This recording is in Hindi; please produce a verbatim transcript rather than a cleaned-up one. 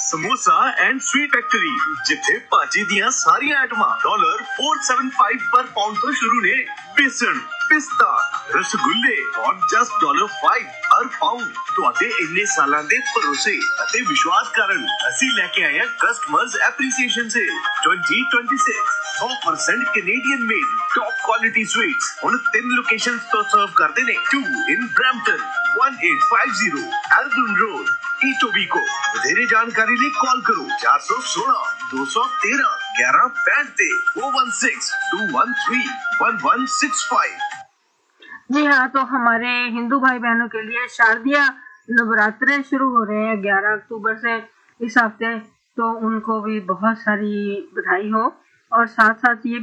समोसा एंड स्वीट फैक्ट्री जिथे भाजी दियां सारियां आइटमां डॉलर फोर सेवन फाइव पर पाउंड तो शुरू ने। बेसन, पिस्ता, रसगुल्ले और जस्ट डॉलर फाइव हर पाउंड। ਤੁਹਾਡੇ ਇੰਨੇ ਸਾਲਾਂ ਦੇ ਭਰੋਸੇ ਅਤੇ ਵਿਸ਼ਵਾਸ ਕਾਰਨ ਅਸੀਂ ਲੈ ਕੇ ਆਏ ਹਾਂ ਕਸਟਮਰਸ ਐਪਰੀਸੀਏਸ਼ਨ ਸੇ twenty twenty-six one hundred percent Canadian made top quality sweets ਹੁਣ ਤਿੰਨ ਲੋਕੇਸ਼ਨਸ ਤੋਂ ਸਰਵ ਕਰਦੇ ਨੇ। two in Brampton, eighteen fifty Ardun Road, Etobicoke। ਵਧੇਰੇ ਜਾਣਕਾਰੀ ਲਈ ਕਾਲ ਕਰੋ four one six two one three eleven sixty ਤੇ four one six two one three one one six five। जी हाँ, तो हमारे हिंदू भाई बहनों के लिए शारदीय नवरात्रे शुरू हो रहे हैं ग्यारह अक्टूबर से इस हफ्ते, तो उनको भी बहुत सारी बधाई हो। और साथ साथ ये